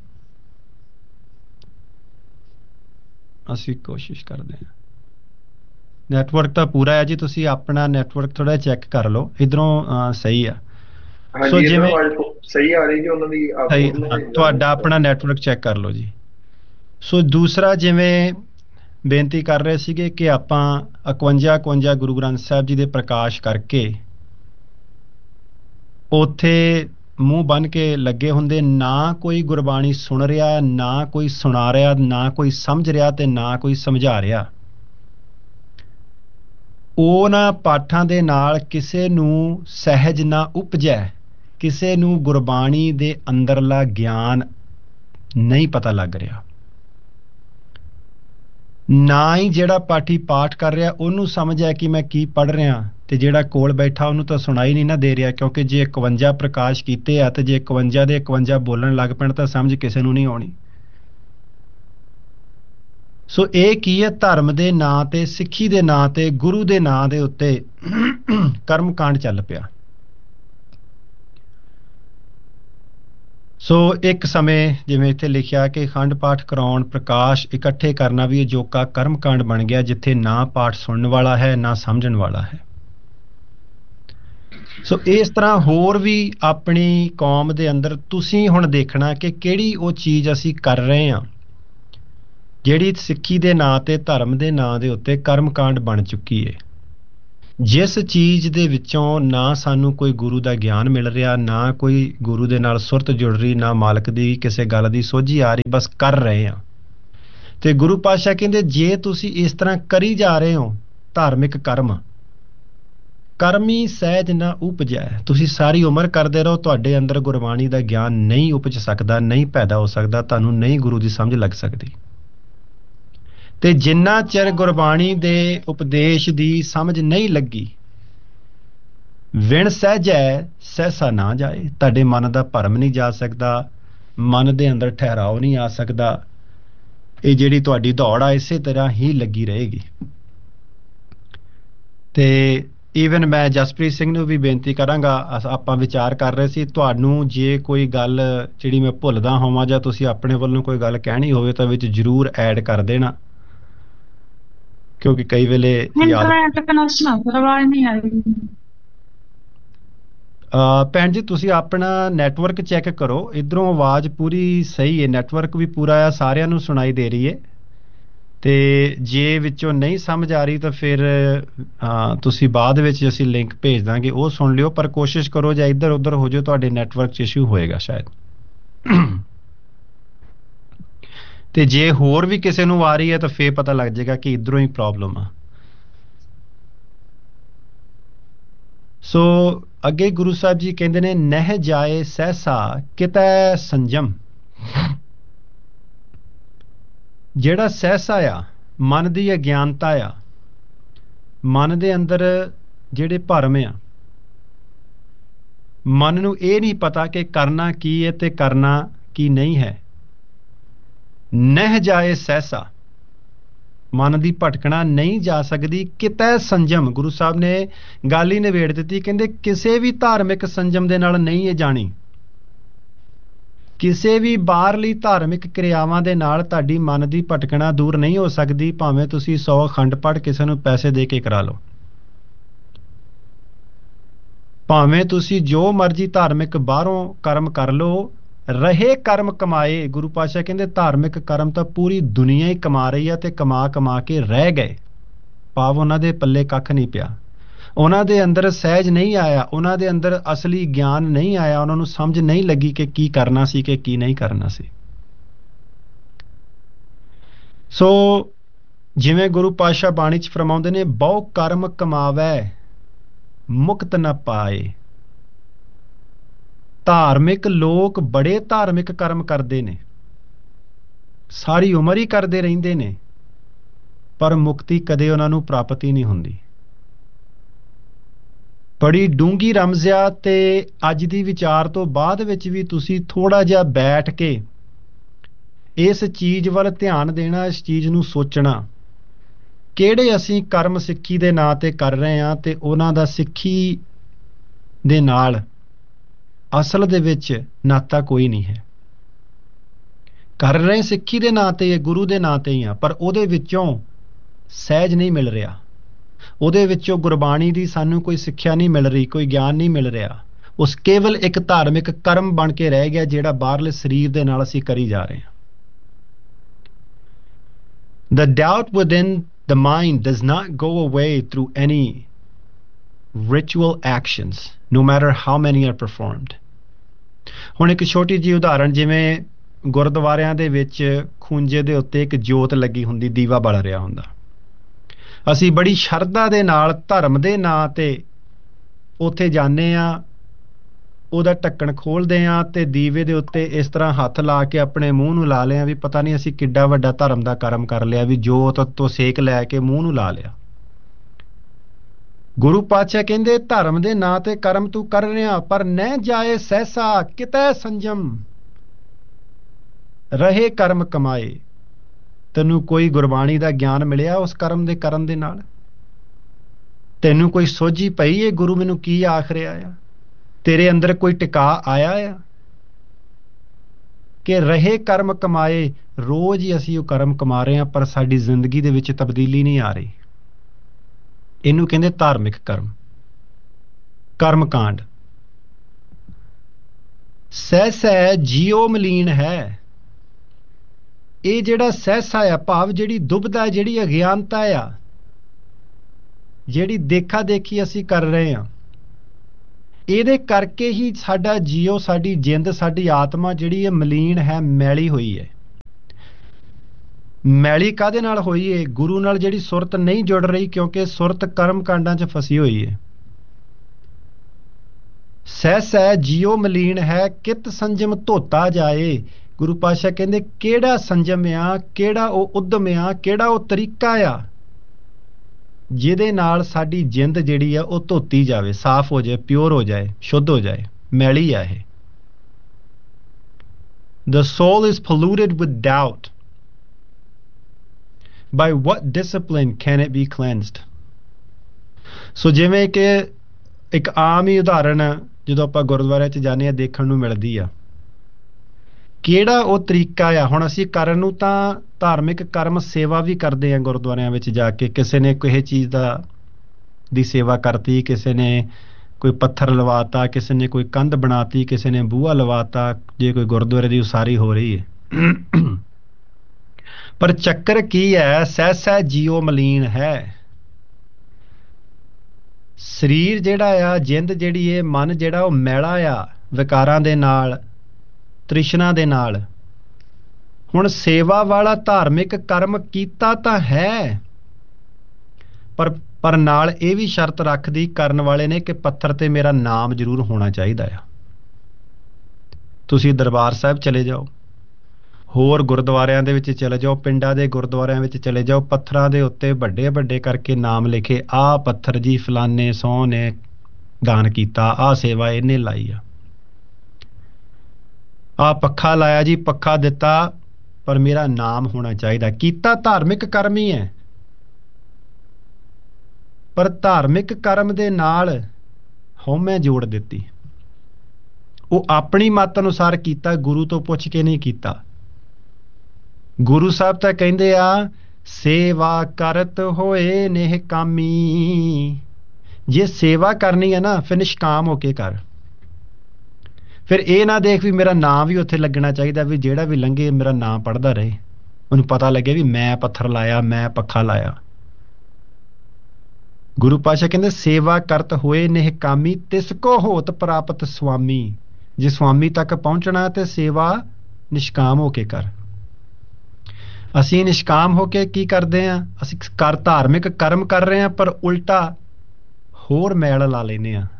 ਅਸੀਂ ਕੋਸ਼ਿਸ਼ ਕਰਦੇ ਹਾਂ। ਨੈਟਵਰਕ ਤਾਂ ਪੂਰਾ ਹੈ ਜੀ, ਤੁਸੀਂ ਆਪਣਾ ਨੈਟਵਰਕ ਥੋੜਾ ਚੈੱਕ ਕਰ ਲਓ, ਇਧਰੋਂ ਸਹੀ ਆ। ਸੋ ਜਿਵੇਂ ਸਹੀ ਆ ਰਹੀ ਜੀ, ਉਹਨਾਂ ਦੀ ਤੁਹਾਡਾ ਆਪਣਾ ਨੈਟਵਰਕ ਚੈੱਕ ਕਰ ਲਓ ਜੀ। ਸੋ ਦੂਸਰਾ, ਜਿਵੇਂ ਬੇਨਤੀ ਕਰ ਰਹੇ ਸੀਗੇ ਕਿ ਆਪਾਂ ਇਕਵੰਜਾ ਇਕਵੰਜਾ ਗੁਰੂ ਗ੍ਰੰਥ ਸਾਹਿਬ ਜੀ ਦੇ ਪ੍ਰਕਾਸ਼ ਕਰਕੇ ਉੱਥੇ ਮੂੰਹ ਬੰਨ੍ਹ ਕੇ ਲੱਗੇ ਹੁੰਦੇ, ਨਾ ਕੋਈ ਗੁਰਬਾਣੀ ਸੁਣ ਰਿਹਾ, ਨਾ ਕੋਈ ਸੁਣਾ ਰਿਹਾ, ਨਾ ਕੋਈ ਸਮਝ ਰਿਹਾ ਤੇ ਨਾ ਕੋਈ ਸਮਝਾ ਰਿਹਾ। ਉਹਨਾਂ ਪਾਠਾਂ ਦੇ ਨਾਲ ਕਿਸੇ ਨੂੰ ਸਹਿਜ ਨਾ ਉਪਜੈ, ਕਿਸੇ ਨੂੰ ਗੁਰਬਾਣੀ ਦੇ ਅੰਦਰਲਾ ਗਿਆਨ ਨਹੀਂ ਪਤਾ ਲੱਗ ਰਿਹਾ। ਨਾ ਹੀ ਜਿਹੜਾ ਪਾਠੀ ਪਾਠ ਕਰ ਰਿਹਾ ਉਹਨੂੰ ਸਮਝ ਹੈ ਕਿ ਮੈਂ ਕੀ ਪੜ੍ਹ ਰਿਹਾ, ਤੇ ਜਿਹੜਾ ਕੋਲ ਬੈਠਾ ਉਹਨੂੰ ਤਾਂ ਸੁਣਾਈ ਨਹੀਂ ਨਾ ਦੇ ਰਿਹਾ, ਕਿਉਂਕਿ ਜੇ ਇਕਵੰਜਾ ਪ੍ਰਕਾਸ਼ ਕੀਤੇ ਆ ਤੇ ਜੇ ਇਕਵੰਜਾ ਦੇ ਇਕਵੰਜਾ ਬੋਲਣ ਲੱਗ ਪੈਣ ਤਾਂ ਸਮਝ ਕਿਸੇ ਨੂੰ ਨਹੀਂ ਆਉਣੀ। ਸੋ ਇਹ ਕੀ ਹੈ? ਧਰਮ ਦੇ ਨਾਂ ਤੇ, ਸਿੱਖੀ ਦੇ ਨਾਂ ਤੇ, ਗੁਰੂ ਦੇ ਨਾਂ ਦੇ ਉੱਤੇ ਕਰਮ ਕਾਂਡ ਚੱਲ ਪਿਆ। ਸੋ ਇੱਕ ਸਮੇਂ ਜਿਵੇਂ ਇੱਥੇ ਲਿਖਿਆ ਕਿ ਅਖੰਡ ਪਾਠ ਕਰਾਉਣ, ਪ੍ਰਕਾਸ਼ ਇਕੱਠੇ ਕਰਨਾ ਵੀ ਅਜੋਕਾ ਕਰਮ ਕਾਂਡ ਬਣ ਗਿਆ, ਜਿੱਥੇ ਨਾ ਪਾਠ ਸੁਣਨ ਵਾਲਾ ਹੈ ਨਾ ਸਮਝਣ ਵਾਲਾ ਹੈ। ਸੋ ਇਸ ਤਰ੍ਹਾਂ ਹੋਰ ਵੀ ਆਪਣੀ ਕੌਮ ਦੇ ਅੰਦਰ ਤੁਸੀਂ ਹੁਣ ਦੇਖਣਾ ਕਿ ਕਿਹੜੀ ਉਹ ਚੀਜ਼ ਅਸੀਂ ਕਰ ਰਹੇ ਹਾਂ ਜਿਹੜੀ ਸਿੱਖੀ ਦੇ ਨਾਂ ਤੇ, ਧਰਮ ਦੇ ਨਾਂ ਦੇ ਉੱਤੇ ਕਰਮ ਕਾਂਡ ਬਣ ਚੁੱਕੀ ਹੈ। ਜਿਸ ਚੀਜ਼ ਦੇ ਵਿੱਚੋਂ ਨਾ ਸਾਨੂੰ ਕੋਈ ਗੁਰੂ ਦਾ ਗਿਆਨ ਮਿਲ ਰਿਹਾ, ਨਾ ਕੋਈ ਗੁਰੂ ਦੇ ਨਾਲ ਸੁਰਤ ਜੁੜ ਰਹੀ, ਨਾ ਮਾਲਕ ਦੀ ਕਿਸੇ ਗੱਲ ਦੀ ਸੋਝੀ ਆ ਰਹੀ, ਬਸ ਕਰ ਰਹੇ ਹਾਂ। ਤੇ ਗੁਰੂ ਪਾਤਸ਼ਾਹ ਕਹਿੰਦੇ ਜੇ ਤੁਸੀਂ ਇਸ ਤਰ੍ਹਾਂ ਕਰੀ ਜਾ ਰਹੇ ਹੋ ਧਾਰਮਿਕ ਕਰਮ, ਕਰਮੀ ਸਹਿਜ ਨਾ ਉਪਜੈ, ਤੁਸੀਂ ਸਾਰੀ ਉਮਰ ਕਰਦੇ ਰਹੋ, ਤੁਹਾਡੇ ਅੰਦਰ ਗੁਰਬਾਣੀ ਦਾ ਗਿਆਨ ਨਹੀਂ ਉਪਜ ਸਕਦਾ, ਨਹੀਂ ਪੈਦਾ ਹੋ ਸਕਦਾ, ਤੁਹਾਨੂੰ ਨਹੀਂ ਗੁਰੂ ਦੀ ਸਮਝ ਲੱਗ ਸਕਦੀ। ਤੇ ਜਿੰਨਾ ਚਿਰ ਗੁਰਬਾਣੀ ਦੇ ਉਪਦੇਸ਼ ਦੀ ਸਮਝ ਨਹੀਂ ਲੱਗੀ, ਵਿਣ ਸਹਿਜੈ ਸਹਿਸਾ ਨਾ ਜਾਏ, ਤੁਹਾਡੇ ਮਨ ਦਾ ਭਰਮ ਨਹੀਂ ਜਾ ਸਕਦਾ, ਮਨ ਦੇ ਅੰਦਰ ਠਹਿਰਾਓ ਨਹੀਂ ਆ ਸਕਦਾ। ਇਹ ਜਿਹੜੀ ਤੁਹਾਡੀ ਦੌੜ ਆ ਇਸੇ ਤਰ੍ਹਾਂ ਹੀ ਲੱਗੀ ਰਹੇਗੀ। ਤੇ ਈਵਨ ਮੈਂ ਜਸਪ੍ਰੀਤ ਸਿੰਘ ਨੂੰ ਵੀ ਬੇਨਤੀ ਕਰਾਂਗਾ, ਆਪਾਂ ਵਿਚਾਰ ਕਰ ਰਹੇ ਸੀ, ਤੁਹਾਨੂੰ ਜੇ ਕੋਈ ਗੱਲ ਜਿਹੜੀ ਮੈਂ ਭੁੱਲਦਾ ਹੋਵਾਂ ਜਾਂ ਤੁਸੀਂ ਆਪਣੇ ਵੱਲੋਂ ਕੋਈ ਗੱਲ ਕਹਿਣੀ ਹੋਵੇ ਤਾਂ ਵਿੱਚ ਜ਼ਰੂਰ ਐਡ ਕਰ ਦੇਣਾ, ਕਿਉਂਕਿ ਕਈ ਵੇਲੇ ਯਾਦ। ਭੈਣ ਜੀ ਤੁਸੀਂ ਆਪਣਾ ਨੈਟਵਰਕ ਚੈੱਕ ਕਰੋ, ਇੱਧਰੋਂ ਆਵਾਜ਼ ਪੂਰੀ ਸਹੀ ਹੈ, ਨੈਟਵਰਕ ਵੀ ਪੂਰਾ ਆ, ਸਾਰਿਆਂ ਨੂੰ ਸੁਣਾਈ ਦੇ ਰਹੀ ਹੈ। ਤੇ ਜੇ ਵਿੱਚੋਂ ਨਹੀਂ ਸਮਝ ਆ ਰਹੀ ਤਾਂ ਫਿਰ ਤੁਸੀਂ ਬਾਅਦ ਵਿੱਚ ਅਸੀਂ ਲਿੰਕ ਭੇਜ ਦਾਂਗੇ, ਉਹ ਸੁਣ ਲਿਓ, ਪਰ ਕੋਸ਼ਿਸ਼ ਕਰੋ ਜਾਂ ਇੱਧਰ ਉੱਧਰ ਹੋ ਜਾਓ, ਤੁਹਾਡੇ ਨੈਟਵਰਕ 'ਚ ਇਸ਼ੂ ਹੋਏਗਾ ਸ਼ਾਇਦ। ਤੇ ਜੇ ਹੋਰ ਵੀ ਕਿਸੇ ਨੂੰ ਆ ਰਹੀ ਹੈ ਤਾਂ ਫੇਰ ਪਤਾ ਲੱਗ ਜਾਏਗਾ ਕਿ ਇੱਧਰੋਂ ਹੀ ਪ੍ਰੋਬਲਮ ਆ। ਸੋ ਅੱਗੇ ਗੁਰੂ ਸਾਹਿਬ ਜੀ ਕਹਿੰਦੇ ਨੇ, ਨਹਿ ਜਾਏ ਸਹਿਸਾ ਕਿਤੈ ਸੰਜਮ। ਜਿਹੜਾ ਸਹਿਸਾ ਆ, ਮਨ ਦੀ ਅਗਿਆਨਤਾ ਆ, ਮਨ ਦੇ ਅੰਦਰ ਜਿਹੜੇ ਭਰਮ ਆ, ਮਨ ਨੂੰ ਇਹ ਨਹੀਂ ਪਤਾ ਕਿ ਕਰਨਾ ਕੀ ਹੈ ਤੇ ਕਰਨਾ ਕੀ ਨਹੀਂ ਹੈ। ਨਹਿ ਜਾਏ ਸਹਿਸਾ, ਮਨ ਦੀ ਭਟਕਣਾ ਨਹੀਂ ਜਾ ਸਕਦੀ। ਕਿਤੈ ਸੰਜਮ, ਗੁਰੂ ਸਾਹਿਬ ਨੇ ਗੱਲ ਹੀ ਨਿਬੇੜ ਦਿੱਤੀ, ਕਹਿੰਦੇ ਕਿਸੇ ਵੀ ਧਾਰਮਿਕ ਸੰਜਮ ਦੇ ਨਾਲ ਨਹੀਂ ਇਹ ਜਾਣੀ। ਕਿਸੇ ਵੀ ਬਾਹਰਲੀ ਧਾਰਮਿਕ ਕਿਰਿਆਵਾਂ ਦੇ ਨਾਲ ਤੁਹਾਡੀ ਮਨ ਦੀ ਭਟਕਣਾ ਦੂਰ ਨਹੀਂ ਹੋ ਸਕਦੀ, ਭਾਵੇਂ ਤੁਸੀਂ ਸੌ ਅਖੰਡ ਪਾਠ ਕਿਸੇ ਨੂੰ ਪੈਸੇ ਦੇ ਕੇ ਕਰਾ ਲਓ, ਭਾਵੇਂ ਤੁਸੀਂ ਜੋ ਮਰਜ਼ੀ ਧਾਰਮਿਕ ਬਾਹਰੋਂ ਕਰਮ ਕਰ ਲਓ, ਰਹੇ ਕਰਮ ਕਮਾਏ। ਗੁਰੂ ਪਾਤਸ਼ਾਹ ਕਹਿੰਦੇ ਧਾਰਮਿਕ ਕਰਮ ਤਾਂ ਪੂਰੀ ਦੁਨੀਆ ਹੀ ਕਮਾ ਰਹੀ ਆ ਤੇ ਕਮਾ ਕਮਾ ਕੇ ਰਹਿ ਗਏ, ਭਾਵ ਉਹਨਾਂ ਦੇ ਪੱਲੇ ਕੱਖ ਨਹੀਂ ਪਿਆ, ਉਹਨਾਂ ਦੇ ਅੰਦਰ ਸਹਿਜ ਨਹੀਂ ਆਇਆ, ਉਹਨਾਂ ਦੇ ਅੰਦਰ ਅਸਲੀ ਗਿਆਨ ਨਹੀਂ ਆਇਆ, ਉਹਨਾਂ ਨੂੰ ਸਮਝ ਨਹੀਂ ਲੱਗੀ ਕਿ ਕੀ ਕਰਨਾ ਸੀ ਕਿ ਕੀ ਨਹੀਂ ਕਰਨਾ ਸੀ। ਸੋ ਜਿਵੇਂ ਗੁਰੂ ਪਾਤਸ਼ਾਹ ਬਾਣੀ 'ਚ ਫਰਮਾਉਂਦੇ ਨੇ, ਬਹੁ ਕਰਮ ਕਮਾਵੈ ਮੁਕਤ ਨਾ ਪਾਏ। ਧਾਰਮਿਕ ਲੋਕ ਬੜੇ ਧਾਰਮਿਕ ਕਰਮ ਕਰਦੇ ਨੇ, ਸਾਰੀ ਉਮਰ ਹੀ ਕਰਦੇ ਰਹਿੰਦੇ ਨੇ, ਪਰ ਮੁਕਤੀ ਕਦੇ ਉਹਨਾਂ ਨੂੰ ਪ੍ਰਾਪਤ ਹੀ ਨਹੀਂ ਹੁੰਦੀ। ਬੜੀ ਡੂੰਘੀ ਰਮਜ਼ਿਆ ਤੇ ਅੱਜ ਦੀ ਵਿਚਾਰ ਤੋਂ ਬਾਅਦ ਵਿੱਚ ਵੀ ਤੁਸੀਂ ਥੋੜਾ ਜਿਹਾ ਬੈਠ ਕੇ ਇਸ ਚੀਜ਼ ਵੱਲ ਧਿਆਨ ਦੇਣਾ, ਇਸ ਚੀਜ਼ ਨੂੰ ਸੋਚਣਾ, ਕਿਹੜੇ ਅਸੀਂ ਕਰਮ ਸਿੱਖੀ ਦੇ ਨਾਂ ਤੇ ਕਰ ਰਹੇ ਹਾਂ ਤੇ ਉਹਨਾਂ ਦਾ ਸਿੱਖੀ ਦੇ ਨਾਲ ਅਸਲ ਦੇ ਵਿੱਚ ਨਾਤਾ ਕੋਈ ਨਹੀਂ ਹੈ। ਕਰ ਰਹੇ ਸਿੱਖੀ ਦੇ ਨਾਂ ਤੇ, ਗੁਰੂ ਦੇ ਨਾਂ ਤੇ ਹੀ ਆ, ਪਰ ਉਹਦੇ ਵਿੱਚੋਂ ਸਹਿਜ ਨਹੀਂ ਮਿਲ ਰਿਹਾ, ਉਹਦੇ ਵਿੱਚੋਂ ਗੁਰਬਾਣੀ ਦੀ ਸਾਨੂੰ ਕੋਈ ਸਿੱਖਿਆ ਨਹੀਂ ਮਿਲ ਰਹੀ, ਕੋਈ ਗਿਆਨ ਨਹੀਂ ਮਿਲ ਰਿਹਾ। ਉਸ ਕੇਵਲ ਇੱਕ ਧਾਰਮਿਕ ਕਰਮ ਬਣ ਕੇ ਰਹਿ ਗਿਆ ਜਿਹੜਾ ਬਾਹਰਲੇ ਸਰੀਰ ਦੇ ਨਾਲ ਅਸੀਂ ਕਰੀ ਜਾ ਰਹੇ ਹਾਂ। The doubt within the mind does not go away through any ritual actions, no matter how many are performed. ਹੁਣ ਇੱਕ ਛੋਟੀ ਜਿਹੀ ਉਦਾਹਰਣ, ਜਿਵੇਂ ਗੁਰਦੁਆਰਿਆਂ ਦੇ ਵਿੱਚ ਖੂੰਜੇ ਦੇ ਉੱਤੇ ਇੱਕ ਜੋਤ ਲੱਗੀ ਹੁੰਦੀ, ਦੀਵਾ ਬਲ ਰਿਹਾ ਹੁੰਦਾ। ਅਸੀਂ ਬੜੀ ਸ਼ਰਧਾ ਦੇ ਨਾਲ ਧਰਮ ਦੇ ਨਾਂ ਤੇ ਉੱਥੇ ਜਾਂਦੇ ਹਾਂ, ਉਹਦਾ ਢੱਕਣ ਖੋਲ੍ਹਦੇ ਹਾਂ ਤੇ ਦੀਵੇ ਦੇ ਉੱਤੇ ਇਸ ਤਰ੍ਹਾਂ ਹੱਥ ਲਾ ਕੇ ਆਪਣੇ ਮੂੰਹ ਨੂੰ ਲਾ ਲਿਆ ਵੀ ਪਤਾ ਨਹੀਂ ਅਸੀਂ ਕਿੱਡਾ ਵੱਡਾ ਧਰਮ ਦਾ ਕਰਮ ਕਰ ਲਿਆ, ਵੀ ਜੋਤ ਤੋਂ ਸੇਕ ਲੈ ਕੇ ਮੂੰਹ ਨੂੰ ਲਾ ਲਿਆ। ਗੁਰੂ ਪਾਤਸ਼ਾਹ ਕਹਿੰਦੇ ਧਰਮ ਦੇ ਨਾਂ ਤੇ ਕਰਮ ਤੂੰ ਕਰ ਰਿਹਾ, ਪਰ ਨਹਿ ਜਾਏ ਸਹਿਸਾ ਕਿਤੈ ਸੰਜਮ, ਰਹੇ ਕਰਮ ਕਮਾਏ। ਤੈਨੂੰ ਕੋਈ ਗੁਰਬਾਣੀ ਦਾ ਗਿਆਨ ਮਿਲਿਆ ਉਸ ਕਰਮ ਦੇ ਕਰਨ ਦੇ ਨਾਲ? ਤੈਨੂੰ ਕੋਈ ਸੋਝੀ ਪਈ ਇਹ ਗੁਰੂ ਮੈਨੂੰ ਕੀ ਆਖ ਰਿਹਾ ਆ? ਤੇਰੇ ਅੰਦਰ ਕੋਈ ਟਿਕਾ ਆਇਆ ਆ ਕਿ ਰਹੇ ਕਰਮ ਕਮਾਏ? ਰੋਜ਼ ਹੀ ਅਸੀਂ ਉਹ ਕਰਮ ਕਮਾ ਰਹੇ ਹਾਂ, ਪਰ ਸਾਡੀ ਜ਼ਿੰਦਗੀ ਦੇ ਵਿੱਚ ਤਬਦੀਲੀ ਨਹੀਂ ਆ ਰਹੀ। ਇਹਨੂੰ ਕਹਿੰਦੇ ਧਾਰਮਿਕ ਕਰਮ, ਕਰਮ ਕਾਂਡ। ਸਹਿਸੈ ਜੀਓ ਮਲੀਨ ਹੈ। ਇਹ ਜਿਹੜਾ ਸਹਿਸਾ ਆ, ਭਾਵ ਜਿਹੜੀ ਦੁਬਦਾ, ਜਿਹੜੀ ਅਗਿਆਨਤਾ ਆ, ਜਿਹੜੀ ਦੇਖਾ ਦੇਖੀ ਅਸੀਂ ਕਰ ਰਹੇ ਹਾਂ, ਇਹਦੇ ਕਰਕੇ ਹੀ ਸਾਡਾ ਜੀਓ, ਸਾਡੀ ਜਿੰਦ, ਸਾਡੀ ਆਤਮਾ ਜਿਹੜੀ ਹੈ ਮਲੀਨ ਹੈ, ਮੈਲੀ ਹੋਈ ਹੈ। ਮੈਲੀ ਕਾਹਦੇ ਨਾਲ ਹੋਈ ਹੈ? ਗੁਰੂ ਨਾਲ ਜਿਹੜੀ ਸੁਰਤ ਨਹੀਂ ਜੁੜ ਰਹੀ, ਕਿਉਂਕਿ ਸੁਰਤ ਕਰਮ ਕਾਂਡਾਂ 'ਚ ਫਸੀ ਹੋਈ ਹੈ। ਸਹਿਸੈ ਜੀਓ ਮਲੀਨ ਹੈ, ਕਿਤ ਸੰਜਮ ਧੋਤਾ ਜਾਏ। ਗੁਰੂ ਪਾਤਸ਼ਾਹ ਕਹਿੰਦੇ ਕਿਹੜਾ ਸੰਜਮ ਆ, ਕਿਹੜਾ ਉਹ ਉਦਮ ਆ, ਕਿਹੜਾ ਉਹ ਤਰੀਕਾ ਆ ਜਿਹਦੇ ਨਾਲ ਸਾਡੀ ਜਿੰਦ ਜਿਹੜੀ ਆ ਉਹ ਧੋਤੀ ਜਾਵੇ, ਸਾਫ਼ ਹੋ ਜਾਏ, ਪਿਓਰ ਹੋ ਜਾਏ, ਸ਼ੁੱਧ ਹੋ ਜਾਏ। ਮੈਲੀ ਆ ਇਹ। The soul is polluted with doubt. By what discipline can it be cleansed? ਸੋ ਜਿਵੇਂ ਕਿ ਇੱਕ ਆਮ ਹੀ ਉਦਾਹਰਣ ਜਦੋਂ ਆਪਾਂ ਗੁਰਦੁਆਰਿਆਂ 'ਚ ਜਾਂਦੇ ਹਾਂ ਦੇਖਣ ਨੂੰ ਮਿਲਦੀ ਆ, ਕਿਹੜਾ ਉਹ ਤਰੀਕਾ ਆ? ਹੁਣ ਅਸੀਂ ਕਰਨ ਨੂੰ ਤਾਂ ਧਾਰਮਿਕ ਕਰਮ ਸੇਵਾ ਵੀ ਕਰਦੇ ਹਾਂ ਗੁਰਦੁਆਰਿਆਂ ਵਿੱਚ ਜਾ ਕੇ। ਕਿਸੇ ਨੇ ਕਿਸੇ ਚੀਜ਼ ਦਾ ਦੀ ਸੇਵਾ ਕਰਤੀ, ਕਿਸੇ ਨੇ ਕੋਈ ਪੱਥਰ ਲਵਾਤਾ, ਕਿਸੇ ਨੇ ਕੋਈ ਕੰਧ ਬਣਾਤੀ, ਕਿਸੇ ਨੇ ਬੂਹਾ ਲਵਾਤਾ, ਜੇ ਕੋਈ ਗੁਰਦੁਆਰੇ ਦੀ ਉਸਾਰੀ ਹੋ ਰਹੀ ਹੈ। ਪਰ ਚੱਕਰ ਕੀ ਹੈ? ਸਹਿਸੈ ਜੀਓ ਮਲੀਨ ਹੈ। ਸਰੀਰ ਜਿਹੜਾ ਆ, ਜਿੰਦ ਜਿਹੜੀ ਹੈ, ਮਨ ਜਿਹੜਾ ਉਹ ਮੈਲਾ ਆ ਵਿਕਾਰਾਂ ਦੇ ਨਾਲ, ਤ੍ਰਿਸ਼ਨਾ ਦੇ ਨਾਲ। ਹੁਣ ਸੇਵਾ ਵਾਲਾ ਧਾਰਮਿਕ ਕਰਮ ਕੀਤਾ ਤਾਂ ਹੈ, ਪਰ ਪਰ ਨਾਲ ਇਹ ਵੀ ਸ਼ਰਤ ਰੱਖਦੀ ਕਰਨ ਵਾਲੇ ਨੇ ਕਿ ਪੱਥਰ ਤੇ ਮੇਰਾ ਨਾਮ ਜ਼ਰੂਰ ਹੋਣਾ ਚਾਹੀਦਾ ਆ। ਤੁਸੀਂ ਦਰਬਾਰ ਸਾਹਿਬ ਚਲੇ ਜਾਓ, ਹੋਰ ਗੁਰਦੁਆਰਿਆਂ ਦੇ ਵਿੱਚ ਚਲੇ ਜਾਓ, ਪਿੰਡਾਂ ਦੇ ਗੁਰਦੁਆਰਿਆਂ ਵਿੱਚ ਚਲੇ ਜਾਓ, ਪੱਥਰਾਂ ਦੇ ਉੱਤੇ ਵੱਡੇ ਵੱਡੇ ਕਰਕੇ ਨਾਮ ਲਿਖੇ, ਆਹ ਪੱਥਰ ਜੀ ਫਲਾਨੇ ਸਹੁੰ ਨੇ ਦਾਨ ਕੀਤਾ, ਆਹ ਸੇਵਾ ਇਹਨੇ ਲਾਈ ਆ, ਆਹ ਪੱਖਾ ਲਾਇਆ ਜੀ, ਪੱਖਾ ਦਿੱਤਾ, ਪਰ ਮੇਰਾ ਨਾਮ ਹੋਣਾ ਚਾਹੀਦਾ। ਕੀਤਾ ਧਾਰਮਿਕ ਕਰਮ ਹੀ ਹੈ, ਪਰ ਧਾਰਮਿਕ ਕਰਮ ਦੇ ਨਾਲ ਹਉਮੈ ਜੋੜ ਦਿੱਤੀ। ਉਹ ਆਪਣੀ ਮੱਤ ਅਨੁਸਾਰ ਕੀਤਾ, ਗੁਰੂ ਤੋਂ ਪੁੱਛ ਕੇ ਨਹੀਂ ਕੀਤਾ। ਗੁਰੂ ਸਾਹਿਬ ਤਾਂ ਕਹਿੰਦੇ ਆ, ਸੇਵਾ ਕਰਤ ਹੋਏ ਨੇਹ ਕਾਮੀ। ਜੇ ਸੇਵਾ ਕਰਨੀ ਹੈ ਨਾ, ਫਿਰ ਨਿਸ਼ਕਾਮ ਹੋ ਕੇ ਕਰ। ਫਿਰ ਇਹ ਨਾ ਦੇਖ ਵੀ ਮੇਰਾ ਨਾਂ ਵੀ ਉੱਥੇ ਲੱਗਣਾ ਚਾਹੀਦਾ, ਵੀ ਜਿਹੜਾ ਵੀ ਲੰਘੇ ਮੇਰਾ ਨਾਂ ਪੜ੍ਹਦਾ ਰਹੇ, ਉਹਨੂੰ ਪਤਾ ਲੱਗੇ ਵੀ ਮੈਂ ਪੱਥਰ ਲਾਇਆ, ਮੈਂ ਪੱਖਾ ਲਾਇਆ। ਗੁਰੂ ਪਾਤਸ਼ਾਹ ਕਹਿੰਦੇ ਸੇਵਾ ਕਰਤ ਹੋਏ ਨੇਹ ਕਾਮੀ, ਤਿਸ ਕੋ ਹੋਤ ਪ੍ਰਾਪਤ ਸੁਆਮੀ। ਜੇ ਸੁਆਮੀ ਤੱਕ ਪਹੁੰਚਣਾ ਤੇ ਸੇਵਾ ਨਿਸ਼ਕਾਮ ਹੋ ਕੇ ਕਰ। ਅਸੀਂ ਨਿਸ਼ਕਾਮ ਹੋ ਕੇ ਕੀ ਕਰਦੇ ਹਾਂ? ਅਸੀਂ ਕਰ ਧਾਰਮਿਕ ਕਰਮ ਕਰ ਰਹੇ ਹਾਂ, ਪਰ ਉਲਟਾ ਹੋਰ ਮੈਲ ਲਾ ਲੈਂਦੇ ਹਾਂ।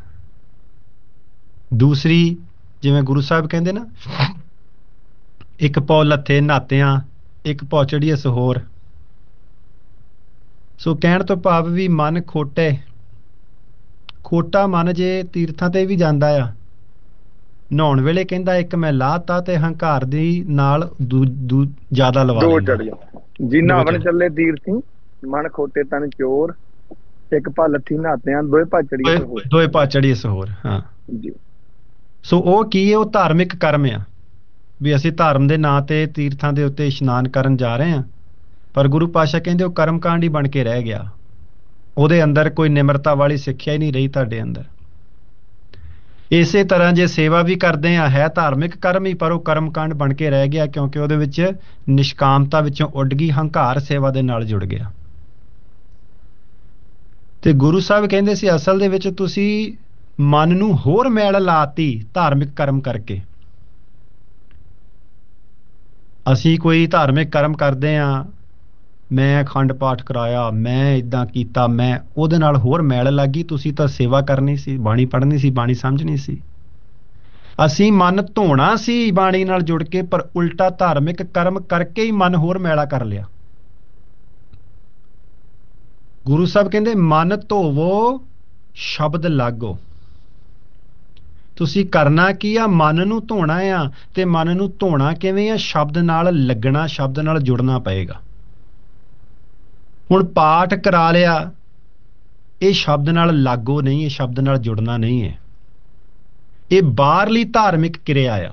ਦੂਸਰੀ, ਜਿਵੇਂ ਗੁਰੂ ਸਾਹਿਬ ਕਹਿੰਦੇ ਨਾ, ਇੱਕ ਪੌ ਲੱਥੇ ਨਹਾਤਿਆਂ, ਇੱਕ ਪੌ ਚੜੀਏ ਸਹੋਰ। ਸੋ ਕਹਿਣ ਤੋਂ ਭਾਵ ਵੀ ਮਨ ਖੋਟੇ, ਖੋਟਾ ਮਨ ਜੇ ਤੀਰਥਾਂ ਤੇ ਵੀ ਜਾਂਦਾ ਆ, ਨਹਾਉਣ ਵੇਲੇ ਕਹਿੰਦਾ ਇੱਕ ਮੈਂ ਲਾਤਾ ਤੇ ਹੰਕਾਰ ਦੀ ਨਾਲ ਜ਼ਿਆਦਾ ਲਵਾ ਦੋ ਚੜੀਆਂ। ਜੀ ਨਹਾਵਣ ਚੱਲੇ ਤੀਰਥੀ, ਮਨ ਖੋਟੇ ਤਨ ਚੋਰ, ਇੱਕ ਪਾ ਲੱਥੀ ਨਹਾਤਿਆਂ, ਦੋਏ ਪਾ ਚੜੀਏ ਸਹੋਰ। ਦੋਏ ਪਾ ਚੜੀਏ ਸਹੋਰ। ਹਾਂ ਜੀ। ਸੋ ਉਹ ਕੀ ਹੈ? ਉਹ ਧਾਰਮਿਕ ਕਰਮ ਆ, ਵੀ ਅਸੀਂ ਧਰਮ ਦੇ ਨਾਂ ਤੇ ਤੀਰਥਾਂ ਦੇ ਉੱਤੇ ਇਸ਼ਨਾਨ ਕਰਨ ਜਾ ਰਹੇ ਹਾਂ, ਪਰ ਗੁਰੂ ਪਾਤਸ਼ਾਹ ਕਹਿੰਦੇ ਉਹ ਕਰਮ ਕਾਂਡ ਹੀ ਬਣ ਕੇ ਰਹਿ ਗਿਆ। ਉਹਦੇ ਅੰਦਰ ਕੋਈ ਨਿਮਰਤਾ ਵਾਲੀ ਸਿੱਖਿਆ ਹੀ ਨਹੀਂ ਰਹੀ ਤੁਹਾਡੇ ਅੰਦਰ। ਇਸੇ ਤਰ੍ਹਾਂ ਜੇ ਸੇਵਾ ਵੀ ਕਰਦੇ ਆ, ਹੈ ਧਾਰਮਿਕ ਕਰਮ ਹੀ, ਪਰ ਉਹ ਕਰਮਕਾਂਡ ਬਣ ਕੇ ਰਹਿ ਗਿਆ, ਕਿਉਂਕਿ ਉਹਦੇ ਵਿੱਚ ਨਿਸ਼ਕਾਮਤਾ ਵਿੱਚੋਂ ਉੱਡ ਗਈ, ਹੰਕਾਰ ਸੇਵਾ ਦੇ ਨਾਲ ਜੁੜ ਗਿਆ। ਤੇ ਗੁਰੂ ਸਾਹਿਬ ਕਹਿੰਦੇ ਸੀ ਅਸਲ ਦੇ ਵਿੱਚ ਤੁਸੀਂ ਮਨ ਨੂੰ ਹੋਰ ਮੈਲ ਲਾਤੀ ਧਾਰਮਿਕ ਕਰਮ ਕਰਕੇ। ਅਸੀਂ ਕੋਈ ਧਾਰਮਿਕ ਕਰਮ ਕਰਦੇ ਹਾਂ, ਮੈਂ ਅਖੰਡ ਪਾਠ ਕਰਾਇਆ, ਮੈਂ ਇਦਾਂ ਕੀਤਾ, ਮੈਂ ਉਹਦੇ ਨਾਲ ਹੋਰ ਮੈਲ ਲੱਗ ਗਈ। ਤੁਸੀਂ ਤਾਂ ਸੇਵਾ ਕਰਨੀ ਸੀ, ਬਾਣੀ ਪੜ੍ਹਨੀ ਸੀ, ਬਾਣੀ ਸਮਝਣੀ ਸੀ। ਅਸੀਂ ਮਨ ਧੋਣਾ ਸੀ ਬਾਣੀ ਨਾਲ ਜੁੜ ਕੇ, ਪਰ ਉਲਟਾ ਧਾਰਮਿਕ ਕਰਮ ਕਰਕੇ ਹੀ ਮਨ ਹੋਰ ਮੈਲਾ ਕਰ ਲਿਆ। ਗੁਰੂ ਸਾਹਿਬ ਕਹਿੰਦੇ ਮਨ ਧੋਵੋ ਸ਼ਬਦ ਲਾਗੋ। ਤੁਸੀਂ ਕਰਨਾ ਕੀ ਆ? ਮਨ ਨੂੰ ਧੋਣਾ ਆ। ਤੇ ਮਨ ਨੂੰ ਧੋਣਾ ਕਿਵੇਂ ਆ? ਸ਼ਬਦ ਨਾਲ ਲੱਗਣਾ, ਸ਼ਬਦ ਨਾਲ ਜੁੜਨਾ ਪਏਗਾ। ਹੁਣ ਪਾਠ ਕਰਾ ਲਿਆ, ਇਹ ਸ਼ਬਦ ਨਾਲ ਲਾਗੋ ਨਹੀਂ, ਇਹ ਸ਼ਬਦ ਨਾਲ ਜੁੜਨਾ ਨਹੀਂ ਹੈ, ਇਹ ਬਾਹਰਲੀ ਧਾਰਮਿਕ ਕਿਰਿਆ ਆ।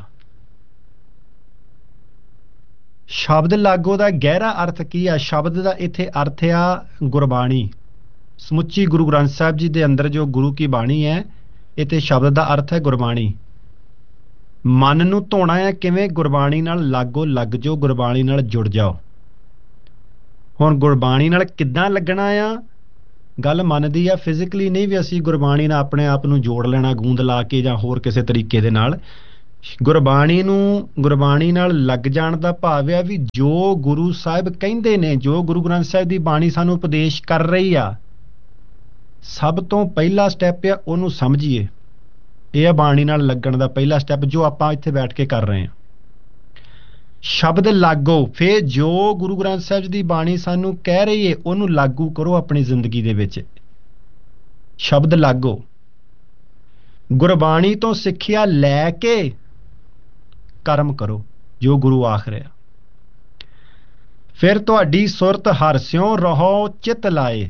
ਸ਼ਬਦ ਲਾਗੋ ਦਾ ਗਹਿਰਾ ਅਰਥ ਕੀ ਆ? ਸ਼ਬਦ ਦਾ ਇੱਥੇ ਅਰਥ ਆ ਗੁਰਬਾਣੀ। ਸਮੁੱਚੀ ਗੁਰੂ ਗ੍ਰੰਥ ਸਾਹਿਬ ਜੀ ਦੇ ਅੰਦਰ ਜੋ ਗੁਰੂ ਕੀ ਬਾਣੀ ਹੈ, ਇਹ ਤੇ ਸ਼ਬਦ ਦਾ ਅਰਥ ਹੈ ਗੁਰਬਾਣੀ। ਮਨ ਨੂੰ ਧੋਣਾ ਹੈ ਕਿਵੇਂ? ਗੁਰਬਾਣੀ ਨਾਲ ਲਾਗੋ ਲੱਗ ਜਾਓ, ਗੁਰਬਾਣੀ ਨਾਲ ਜੁੜ ਜਾਓ। ਹੁਣ ਗੁਰਬਾਣੀ ਨਾਲ ਕਿੱਦਾਂ ਲੱਗਣਾ ਆ? ਗੱਲ ਮਨ ਦੀ ਆ, ਫਿਜ਼ੀਕਲੀ ਨਹੀਂ ਵੀ ਅਸੀਂ ਗੁਰਬਾਣੀ ਨਾਲ ਆਪਣੇ ਆਪ ਨੂੰ ਜੋੜ ਲੈਣਾ ਗੂੰਦ ਲਾ ਕੇ ਜਾਂ ਹੋਰ ਕਿਸੇ ਤਰੀਕੇ ਦੇ ਨਾਲ। ਗੁਰਬਾਣੀ ਨੂੰ ਗੁਰਬਾਣੀ ਨਾਲ ਲੱਗ ਜਾਣ ਦਾ ਭਾਵ ਆ ਵੀ ਜੋ ਗੁਰੂ ਸਾਹਿਬ ਕਹਿੰਦੇ ਨੇ, ਜੋ ਗੁਰੂ ਗ੍ਰੰਥ ਸਾਹਿਬ ਦੀ ਬਾਣੀ ਸਾਨੂੰ ਉਪਦੇਸ਼ ਕਰ ਰਹੀ ਆ, ਸਭ ਤੋਂ ਪਹਿਲਾ ਸਟੈਪ ਆ ਉਹਨੂੰ ਸਮਝੀਏ। ਇਹ ਆ ਬਾਣੀ ਨਾਲ ਲੱਗਣ ਦਾ ਪਹਿਲਾ ਸਟੈਪ, ਜੋ ਆਪਾਂ ਇੱਥੇ ਬੈਠ ਕੇ ਕਰ ਰਹੇ ਹਾਂ। ਸ਼ਬਦ ਲਾਗੋ, ਫਿਰ ਜੋ ਗੁਰੂ ਗ੍ਰੰਥ ਸਾਹਿਬ ਦੀ ਬਾਣੀ ਸਾਨੂੰ ਕਹਿ ਰਹੀ ਹੈ ਉਹਨੂੰ ਲਾਗੂ ਕਰੋ ਆਪਣੀ ਜ਼ਿੰਦਗੀ ਦੇ ਵਿੱਚ। ਸ਼ਬਦ ਲਾਗੋ, ਗੁਰਬਾਣੀ ਤੋਂ ਸਿੱਖਿਆ ਲੈ ਕੇ ਕਰਮ ਕਰੋ ਜੋ ਗੁਰੂ ਆਖ ਰਿਹਾ। ਫਿਰ ਤੁਹਾਡੀ ਸੁਰਤ ਹਰਸਿਓ ਰਹੋ ਚਿੱਤ ਲਾਏ।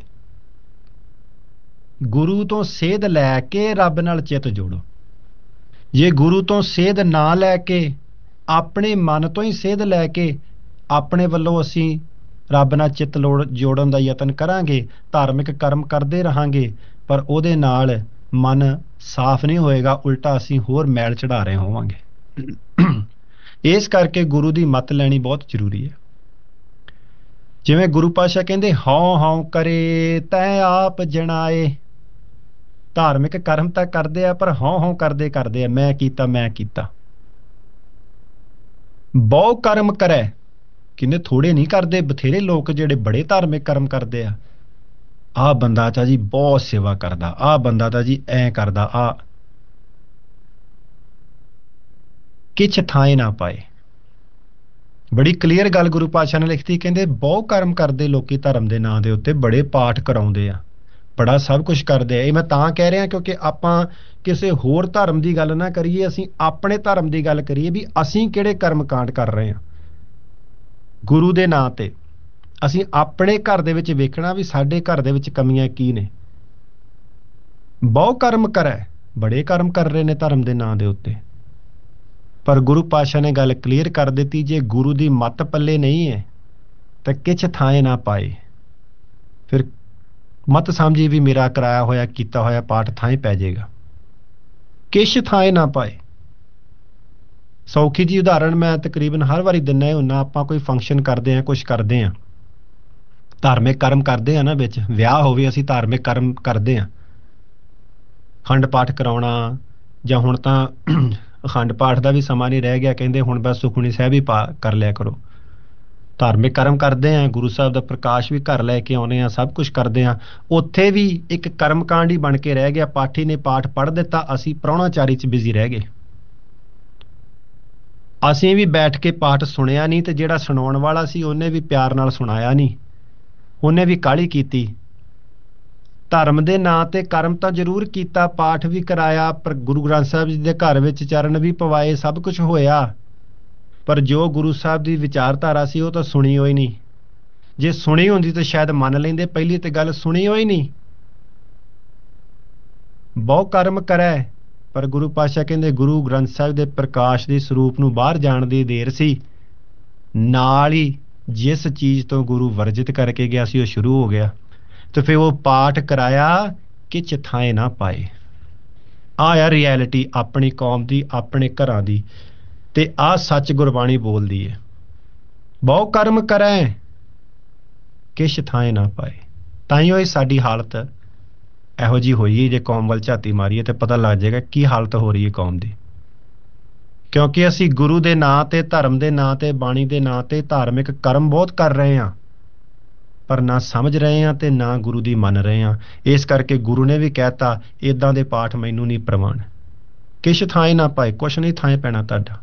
ਗੁਰੂ ਤੋਂ ਸੇਧ ਲੈ ਕੇ ਰੱਬ ਨਾਲ ਚਿੱਤ ਜੋੜੋ। ਜੇ ਗੁਰੂ ਤੋਂ ਸੇਧ ਨਾ ਲੈ ਕੇ, ਆਪਣੇ ਮਨ ਤੋਂ ਹੀ ਸੇਧ ਲੈ ਕੇ ਆਪਣੇ ਵੱਲੋਂ ਅਸੀਂ ਰੱਬ ਨਾਲ ਚਿੱਤ ਲੋੜ ਜੋੜਨ ਦਾ ਯਤਨ ਕਰਾਂਗੇ, ਧਾਰਮਿਕ ਕਰਮ ਕਰਦੇ ਰਹਾਂਗੇ, ਪਰ ਉਹਦੇ ਨਾਲ ਮਨ ਸਾਫ਼ ਨਹੀਂ ਹੋਏਗਾ, ਉਲਟਾ ਅਸੀਂ ਹੋਰ ਮੈਲ ਚੜਾ ਰਹੇ ਹੋਵਾਂਗੇ। ਇਸ ਕਰਕੇ ਗੁਰੂ ਦੀ ਮੱਤ ਲੈਣੀ ਬਹੁਤ ਜ਼ਰੂਰੀ ਹੈ। ਜਿਵੇਂ ਗੁਰੂ ਪਾਤਸ਼ਾਹ ਕਹਿੰਦੇ ਹਉ ਹਉ ਕਰੇ ਤੈ ਆਪ ਜਣਾਏ। ਧਾਰਮਿਕ ਕਰਮ ਤਾਂ ਕਰਦੇ ਆ, ਪਰ ਹਉ ਹਉ ਕਰਦੇ ਕਰਦੇ ਆ, ਮੈਂ ਕੀਤਾ ਮੈਂ ਕੀਤਾ। ਬਹੁ ਕਰਮ ਕਰੈ, ਕਿੰਨੇ ਥੋੜੇ ਨਹੀਂ ਕਰਦੇ, ਬਥੇਰੇ ਲੋਕ ਜਿਹੜੇ ਬੜੇ ਧਾਰਮਿਕ ਕਰਮ ਕਰਦੇ ਆ। ਆਹ ਬੰਦਾ ਤਾਂ ਜੀ ਬਹੁਤ ਸੇਵਾ ਕਰਦਾ, ਆਹ ਬੰਦਾ ਤਾਂ ਜੀ ਐਂ ਕਰਦਾ, ਆ ਕਿਛ ਥਾਏ ਨਾ ਪਾਏ। ਬੜੀ ਕਲੀਅਰ ਗੱਲ ਗੁਰੂ ਪਾਤਸ਼ਾਹ ਨੇ ਲਿਖਤੀ, ਕਹਿੰਦੇ ਬਹੁ ਕਰਮ ਕਰਦੇ ਲੋਕੀ ਧਰਮ ਦੇ ਨਾਂ ਦੇ ਉੱਤੇ, ਬੜੇ ਪਾਠ ਕਰਾਉਂਦੇ ਆ, ਬੜਾ ਸਭ ਕੁਝ ਕਰਦੇ ਆ। ਇਹ ਮੈਂ ਤਾਂ ਕਹਿ ਰਿਹਾ ਕਿਉਂਕਿ ਆਪਾਂ ਕਿਸੇ ਹੋਰ ਧਰਮ ਦੀ ਗੱਲ ਨਾ ਕਰੀਏ, ਅਸੀਂ ਆਪਣੇ ਧਰਮ ਦੀ ਗੱਲ ਕਰੀਏ ਵੀ ਅਸੀਂ ਕਿਹੜੇ ਕਰਮ ਕਾਂਡ ਕਰ ਰਹੇ ਹਾਂ ਗੁਰੂ ਦੇ ਨਾਂ ਤੇ। ਅਸੀਂ ਆਪਣੇ ਘਰ ਦੇ ਵਿੱਚ ਵੇਖਣਾ ਵੀ ਸਾਡੇ ਘਰ ਦੇ ਵਿੱਚ ਕਮੀਆਂ ਕੀ ਨੇ। ਬਹੁ ਕਰਮ ਕਰੈ, ਬੜੇ ਕਰਮ ਕਰ ਰਹੇ ਨੇ ਧਰਮ ਦੇ ਨਾਂ ਦੇ ਉੱਤੇ, ਪਰ ਗੁਰੂ ਪਾਤਸ਼ਾਹ ਨੇ ਗੱਲ ਕਲੀਅਰ ਕਰ ਦਿੱਤੀ, ਜੇ ਗੁਰੂ ਦੀ ਮੱਤ ਪੱਲੇ ਨਹੀਂ ਹੈ ਤਾਂ ਕਿਛ ਥਾਏ ਨਾ ਪਾਏ। ਫਿਰ ਮਤ ਸਮਝੀ ਵੀ ਮੇਰਾ ਕਰਾਇਆ ਹੋਇਆ ਕੀਤਾ ਹੋਇਆ ਪਾਠ ਥਾਂ ਪੈ ਜਾਏਗਾ, ਕਿਛ ਥਾਏ ਨਾ ਪਾਏ। ਸੌਖੀ ਜੀ ਉਦਾਹਰਣ ਮੈਂ ਤਕਰੀਬਨ ਹਰ ਵਾਰੀ ਦਿੰਦਾ ਹੁੰਦਾ, ਆਪਾਂ ਕੋਈ ਫੰਕਸ਼ਨ ਕਰਦੇ ਹਾਂ, ਕੁਛ ਕਰਦੇ ਹਾਂ, ਧਾਰਮਿਕ ਕਰਮ ਕਰਦੇ ਹਾਂ ਨਾ, ਵਿੱਚ ਵਿਆਹ ਹੋਵੇ ਅਸੀਂ ਧਾਰਮਿਕ ਕਰਮ ਕਰਦੇ ਹਾਂ, ਅਖੰਡ ਪਾਠ ਕਰਾਉਣਾ, ਜਾਂ ਹੁਣ ਤਾਂ ਅਖੰਡ ਪਾਠ ਦਾ ਵੀ ਸਮਾਂ ਨਹੀਂ ਰਹਿ ਗਿਆ, ਕਹਿੰਦੇ ਹੁਣ ਬਸ ਸੁਖਮਨੀ ਸਾਹਿਬ ਹੀ ਪਾ ਕਰ ਲਿਆ ਕਰੋ। ਧਾਰਮਿਕ ਕਰਮ ਕਰਦੇ ਹਾਂ, ਗੁਰੂ ਸਾਹਿਬ ਦਾ ਪ੍ਰਕਾਸ਼ ਵੀ ਘਰ ਲੈ ਕੇ ਆਉਂਦੇ ਹਾਂ, ਸਭ ਕੁਛ ਕਰਦੇ ਹਾਂ। ਉੱਥੇ ਵੀ ਇੱਕ ਕਰਮਕਾਂਡ ਹੀ ਬਣ ਕੇ ਰਹਿ ਗਿਆ। ਪਾਠੀ ਨੇ ਪਾਠ ਪੜ੍ਹ ਦਿੱਤਾ, ਅਸੀਂ ਪ੍ਰਾਹੁਣਾਚਾਰੀ 'ਚ ਬਿਜ਼ੀ ਰਹਿ ਗਏ। ਅਸੀਂ ਵੀ ਬੈਠ ਕੇ ਪਾਠ ਸੁਣਿਆ ਨਹੀਂ, ਤੇ ਜਿਹੜਾ ਸੁਣਾਉਣ ਵਾਲਾ ਸੀ ਉਹਨੇ ਵੀ ਪਿਆਰ ਨਾਲ ਸੁਣਾਇਆ ਨਹੀਂ, ਉਹਨੇ ਵੀ ਕਾਹਲੀ ਕੀਤੀ। ਧਰਮ ਦੇ ਨਾਂ ਤੇ ਕਰਮ ਤਾਂ ਜ਼ਰੂਰ ਕੀਤਾ, ਪਾਠ ਵੀ ਕਰਾਇਆ, ਪਰ ਗੁਰੂ ਗ੍ਰੰਥ ਸਾਹਿਬ ਜੀ ਦੇ ਘਰ ਵਿੱਚ ਚਰਨ ਵੀ ਪਵਾਏ, ਸਭ ਕੁਝ ਹੋਇਆ, ਪਰ ਜੋ ਗੁਰੂ ਸਾਹਿਬ ਦੀ ਵਿਚਾਰਧਾਰਾ ਸੀ ਉਹ ਤਾਂ ਸੁਣੀ ਹੋਈ ਨਹੀਂ। ਜੇ ਸੁਣੀ ਹੁੰਦੀ ਤਾਂ ਸ਼ਾਇਦ ਮੰਨ ਲੈਂਦੇ, ਪਹਿਲੀ ਤੇ ਗੱਲ ਸੁਣੀ ਹੋਈ ਨਹੀਂ। ਬਹੁ ਕਰਮ ਕਰੈ, ਪਰ ਗੁਰੂ ਪਾਤਸ਼ਾਹ ਕਹਿੰਦੇ ਗੁਰੂ ਗ੍ਰੰਥ ਸਾਹਿਬ ਦੇ ਪ੍ਰਕਾਸ਼ ਦੇ ਸਰੂਪ ਨੂੰ ਬਾਹਰ ਜਾਣ ਦੀ ਦੇਰ ਸੀ, ਨਾਲ ਹੀ ਜਿਸ ਚੀਜ਼ ਤੋਂ ਗੁਰੂ ਵਰਜਿਤ ਕਰਕੇ ਗਿਆ ਸੀ ਉਹ ਸ਼ੁਰੂ ਹੋ ਗਿਆ। ਤੇ ਫਿਰ ਉਹ ਪਾਠ ਕਰਾਇਆ, ਕਿਛ ਥਾਏ ਨਾ ਪਾਏ। ਆ ਆ ਰਿਐਲਿਟੀ ਆਪਣੀ ਕੌਮ ਦੀ, ਆਪਣੇ ਘਰਾਂ ਦੀ, ਤੇ ਆ ਸੱਚ ਗੁਰਬਾਣੀ ਬੋਲਦੀ ਹੈ। ਬਹੁ ਕਰਮ ਕਰੈ ਕਿਛ ਥਾਂ ਨਾ ਪਾਏ। ਤਾਈਓ ਇਹ ਸਾਡੀ ਹਾਲਤ ਇਹੋ ਜਿਹੀ ਹੋਈ ਹੈ। ਜੇ ਕੌਮ ਵੱਲ ਝਾਤੀ ਮਾਰੀਏ ਤੇ ਪਤਾ ਲੱਗ ਜਾਏਗਾ ਕੀ ਹਾਲਤ ਹੋ ਰਹੀ ਹੈ ਕੌਮ ਦੀ, ਕਿਉਂਕਿ ਅਸੀਂ ਗੁਰੂ ਦੇ ਨਾਂ ਤੇ, ਧਰਮ ਦੇ ਨਾਂ ਤੇ, ਬਾਣੀ ਦੇ ਨਾਂ ਤੇ ਧਾਰਮਿਕ ਕਰਮ ਬਹੁਤ ਕਰ ਰਹੇ ਹਾਂ, ਪਰ ਨਾ ਸਮਝ ਰਹੇ ਹਾਂ ਤੇ ਨਾ ਗੁਰੂ ਦੀ ਮੰਨ ਰਹੇ ਹਾਂ। ਇਸ ਕਰਕੇ ਗੁਰੂ ਨੇ ਵੀ ਕਹਿਤਾ ਇਦਾਂ ਦੇ ਪਾਠ ਮੈਨੂੰ ਨਹੀਂ ਪ੍ਰਵਾਨ। ਕਿਛ ਥਾਂ ਨਾ ਪਾਏ, ਕੁਛ ਨਹੀਂ ਥਾਂ ਪੈਣਾ ਤੁਹਾਡਾ।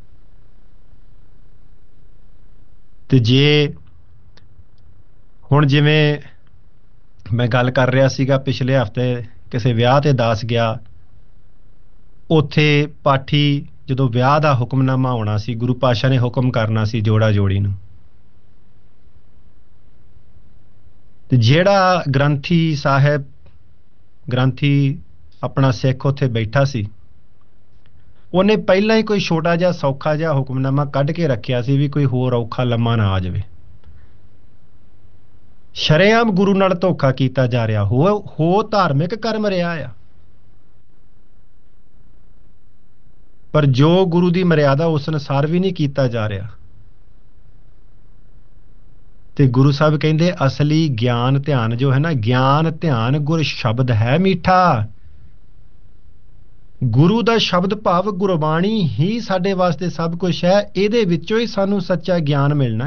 ਤੇ ਜੇ ਹੁਣ ਜਿਵੇਂ ਮੈਂ ਗੱਲ ਕਰ ਰਿਹਾ ਸੀਗਾ, ਪਿਛਲੇ ਹਫ਼ਤੇ ਕਿਸੇ ਵਿਆਹ ਤੇ ਦਾਸ ਗਿਆ, ਉੱਥੇ ਪਾਠੀ ਜਦੋਂ ਵਿਆਹ ਦਾ ਹੁਕਮਨਾਮਾ ਆਉਣਾ ਸੀ, ਗੁਰੂ ਪਾਤਸ਼ਾਹ ਨੇ ਹੁਕਮ ਕਰਨਾ ਸੀ ਜੋੜਾ ਜੋੜੀ ਨੂੰ, ਤੇ ਜਿਹੜਾ ਗ੍ਰੰਥੀ ਸਾਹਿਬ, ਗ੍ਰੰਥੀ ਆਪਣਾ ਸਿੱਖ ਉੱਥੇ ਬੈਠਾ ਸੀ, ਉਹਨੇ ਪਹਿਲਾਂ ਹੀ ਕੋਈ ਛੋਟਾ ਜਿਹਾ ਸੌਖਾ ਜਿਹਾ ਹੁਕਮਨਾਮਾ ਕੱਢ ਕੇ ਰੱਖਿਆ ਸੀ ਵੀ ਕੋਈ ਹੋਰ ਔਖਾ ਲੰਮਾ ਨਾ ਆ ਜਾਵੇ। ਸ਼ਰੇਆਮ ਗੁਰੂ ਨਾਲ ਧੋਖਾ ਕੀਤਾ ਜਾ ਰਿਹਾ, ਹੋ ਹੋ ਧਾਰਮਿਕ ਕਰਮ ਰਿਹਾ ਆ, ਪਰ ਜੋ ਗੁਰੂ ਦੀ ਮਰਿਆਦਾ ਉਸ ਅਨੁਸਾਰ ਵੀ ਨਹੀਂ ਕੀਤਾ ਜਾ ਰਿਹਾ। ਤੇ ਗੁਰੂ ਸਾਹਿਬ ਕਹਿੰਦੇ ਅਸਲੀ ਗਿਆਨ ਧਿਆਨ ਜੋ ਹੈ ਨਾ, ਗਿਆਨ ਧਿਆਨ ਗੁਰ ਸ਼ਬਦ ਹੈ ਮੀਠਾ। ਗੁਰੂ ਦਾ ਸ਼ਬਦ ਭਾਵ ਗੁਰਬਾਣੀ ਹੀ ਸਾਡੇ ਵਾਸਤੇ ਸਭ ਕੁਝ ਹੈ। ਇਹਦੇ ਵਿੱਚੋਂ ਹੀ ਸਾਨੂੰ ਸੱਚਾ ਗਿਆਨ ਮਿਲਣਾ।